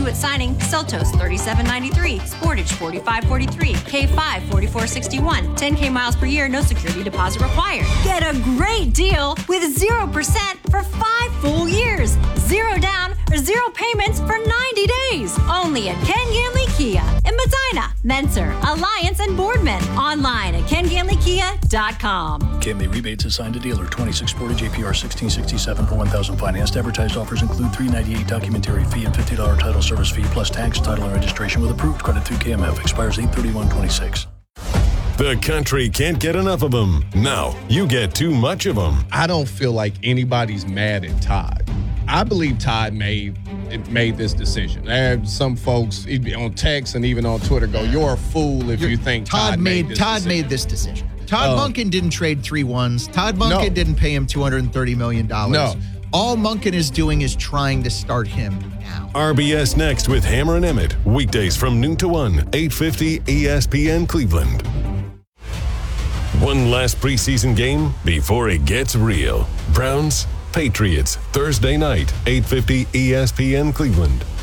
Due at signing, Seltos $37.93, Sportage $45.43, K5 $44.61, 10K miles per year, no security deposit required. Get a great deal with 0% for 5 full years. 0 down or 0 payments for 90 days. Only at Ken Ganley Kia in Medina, Mentor, Alliance, and Boardman. Online at KenGanleyKia.com. Ganley rebates assigned to dealer. 26 Sportage APR 1667 per 1,000 financed. Advertised offers include $398 documentary fee and $50 title service fee plus tax, title, and registration with approved credit through KMF. Expires 8/31/26. The country can't get enough of them. Now you get too much of them. I don't feel like anybody's mad at Todd. I believe Todd made this decision. There are some folks on text and even on Twitter go, "You're a fool if you think Todd made this decision." Todd Monken didn't trade 3 ones. Todd Monken didn't pay him $230 million. No. All Monken is doing is trying to start him now. RBS next with Hammer and Emmett. Weekdays from noon to 1, 850 ESPN Cleveland. One last preseason game before it gets real. Browns, Patriots, Thursday night, 850 ESPN Cleveland.